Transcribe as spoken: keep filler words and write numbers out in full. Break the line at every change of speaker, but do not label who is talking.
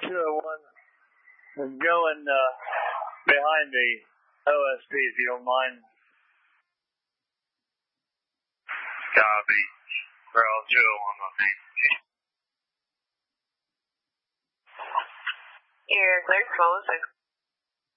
two oh one is going uh, behind the O S P, if you don't mind.
Copy. Route two oh one, my feet.
You're clear for follow six.